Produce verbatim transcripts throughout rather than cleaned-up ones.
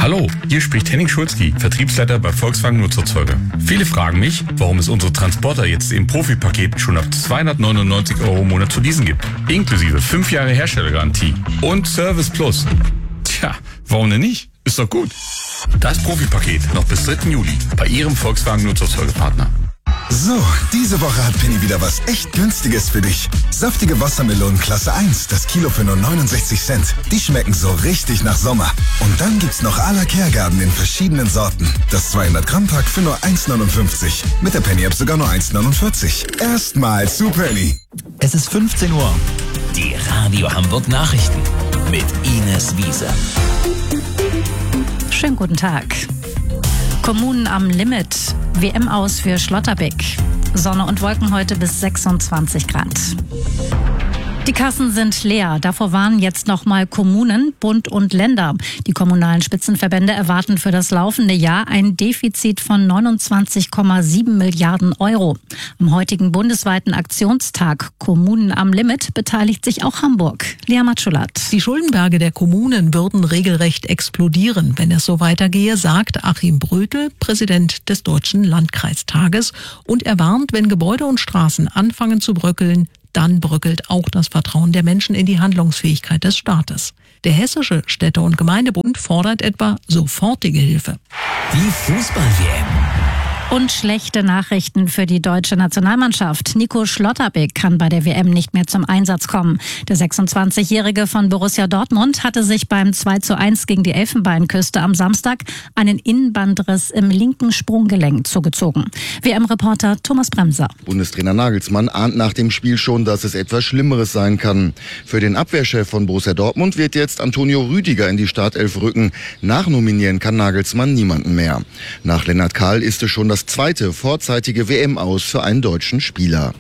Hallo, hier spricht Henning Schulzki, Vertriebsleiter bei Volkswagen Nutzerzeuge. Viele fragen mich, warum es unsere Transporter jetzt im Profipaket schon ab zweihundertneunundneunzig Euro im Monat zu leasen gibt. Inklusive fünf Jahre Herstellergarantie und Service Plus. Tja, warum denn nicht? Ist doch gut. Das Profipaket noch bis dritten Juli bei Ihrem Volkswagen Nutzerzeugepartner. So, diese Woche hat Penny wieder was echt Günstiges für dich. Saftige Wassermelonen Klasse eins, das Kilo für nur neunundsechzig Cent. Die schmecken so richtig nach Sommer. Und dann gibt's noch à la Kehrgarten in verschiedenen Sorten. Das zweihundert Gramm Pack für nur eins neunundfünfzig. Mit der Penny App sogar nur eins neunundvierzig. Erstmal zu Penny. Es ist fünfzehn Uhr. Die Radio Hamburg Nachrichten mit Ines Wieser. Schönen guten Tag. Kommunen am Limit. W M aus für Schlotterbeck. Sonne und Wolken heute bis sechsundzwanzig Grad. Die Kassen sind leer. Davor warnen jetzt nochmal Kommunen, Bund und Länder. Die kommunalen Spitzenverbände erwarten für das laufende Jahr ein Defizit von neunundzwanzig Komma sieben Milliarden Euro. Am heutigen bundesweiten Aktionstag Kommunen am Limit beteiligt sich auch Hamburg. Lea Matschulat. Die Schuldenberge der Kommunen würden regelrecht explodieren, wenn es so weitergehe, sagt Achim Brötel, Präsident des Deutschen Landkreistages. Und er warnt, wenn Gebäude und Straßen anfangen zu bröckeln, dann bröckelt auch das Vertrauen der Menschen in die Handlungsfähigkeit des Staates. Der Hessische Städte- und Gemeindebund fordert etwa sofortige Hilfe. Die Fußball-W M. Und schlechte Nachrichten für die deutsche Nationalmannschaft. Nico Schlotterbeck kann bei der W M nicht mehr zum Einsatz kommen. Der sechsundzwanzigjährige von Borussia Dortmund hatte sich beim zwei zu eins gegen die Elfenbeinküste am Samstag einen Innenbandriss im linken Sprunggelenk zugezogen. W M-Reporter Thomas Bremser. Bundestrainer Nagelsmann ahnt nach dem Spiel schon, dass es etwas Schlimmeres sein kann. Für den Abwehrchef von Borussia Dortmund wird jetzt Antonio Rüdiger in die Startelf rücken. Nachnominieren kann Nagelsmann niemanden mehr. Nach Lennart Kahl ist es schon das zweite vorzeitige W M-Aus für einen deutschen Spieler.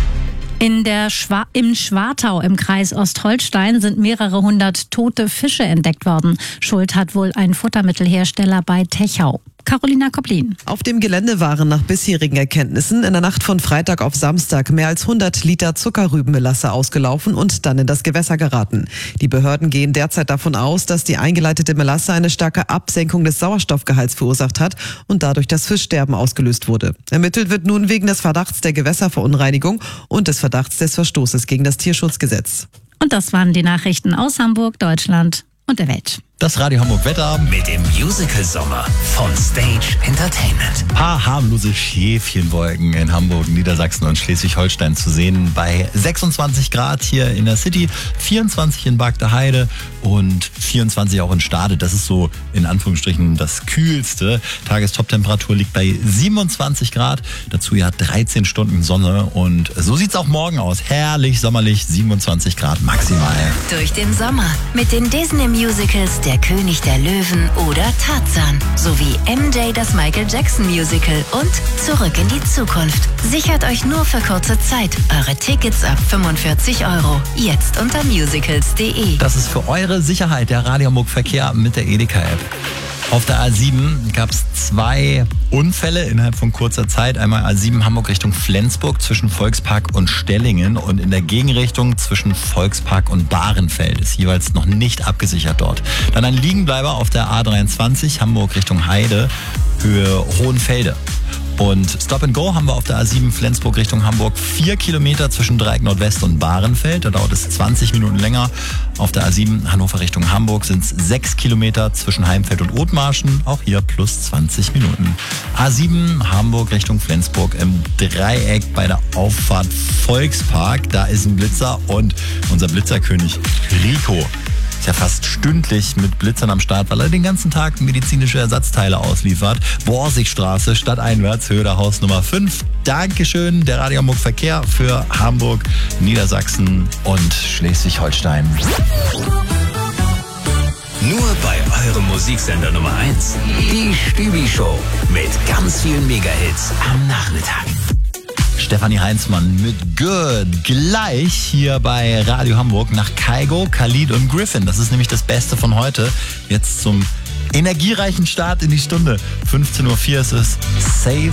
In der Schwa- im Schwartau im Kreis Ostholstein sind mehrere hundert tote Fische entdeckt worden. Schuld hat wohl ein Futtermittelhersteller bei Techau. Carolina Koplin. Auf dem Gelände waren nach bisherigen Erkenntnissen in der Nacht von Freitag auf Samstag mehr als hundert Liter Zuckerrübenmelasse ausgelaufen und dann in das Gewässer geraten. Die Behörden gehen derzeit davon aus, dass die eingeleitete Melasse eine starke Absenkung des Sauerstoffgehalts verursacht hat und dadurch das Fischsterben ausgelöst wurde. Ermittelt wird nun wegen des Verdachts der Gewässerverunreinigung und des Verdachts des Verstoßes gegen das Tierschutzgesetz. Und das waren die Nachrichten aus Hamburg, Deutschland und der Welt. Das Radio Hamburg Wetter Mit dem Musical-Sommer von Stage Entertainment. Paar harmlose Schäfchenwolken in Hamburg, Niedersachsen und Schleswig-Holstein zu sehen bei sechsundzwanzig Grad hier in der City, vierundzwanzig in Bagdeheide und vierundzwanzig auch in Stade. Das ist so in Anführungsstrichen das Kühlste. Tagestoptemperatur liegt bei siebenundzwanzig Grad. Dazu ja dreizehn Stunden Sonne und so sieht's auch morgen aus. Herrlich, sommerlich, siebenundzwanzig Grad maximal. Durch den Sommer mit den Disney-Musicals Der König der Löwen oder Tarzan sowie M J das Michael Jackson Musical und Zurück in die Zukunft. Sichert euch nur für kurze Zeit eure Tickets ab fünfundvierzig Euro. Jetzt unter musicals punkt de. Das ist für eure Sicherheit der Radio Hamburg Verkehr mit der Edeka-App. Auf der A sieben gab es zwei Unfälle innerhalb von kurzer Zeit. Einmal A sieben Hamburg Richtung Flensburg zwischen Volkspark und Stellingen und in der Gegenrichtung zwischen Volkspark und Bahrenfeld. Ist jeweils noch nicht abgesichert dort. Dann ein Liegenbleiber auf der A dreiundzwanzig Hamburg Richtung Heide, Höhe Hohenfelde. Und Stop and Go haben wir auf der A sieben Flensburg Richtung Hamburg. Vier Kilometer zwischen Dreieck Nordwest und Bahrenfeld. Da dauert es zwanzig Minuten länger. Auf der A sieben Hannover Richtung Hamburg sind es sechs Kilometer zwischen Heimfeld und Othmarschen. Auch hier plus zwanzig Minuten. A sieben Hamburg Richtung Flensburg im Dreieck bei der Auffahrt Volkspark. Da ist ein Blitzer und unser Blitzerkönig Rico ist ja fast stündlich mit Blitzern am Start, weil er den ganzen Tag medizinische Ersatzteile ausliefert. Borsigstraße, stadteinwärts, Höhe der Haus Nummer fünf. Dankeschön, der Radio Hamburg Verkehr für Hamburg, Niedersachsen und Schleswig-Holstein. Nur bei eurem Musiksender Nummer eins. Die Stübi-Show mit ganz vielen Megahits am Nachmittag. Stefanie Heinzmann mit Good. Gleich hier bei Radio Hamburg nach Kygo, Khalid und Griffin. Das ist nämlich das Beste von heute. Jetzt zum energiereichen Start in die Stunde. fünfzehn Uhr vier ist es. Save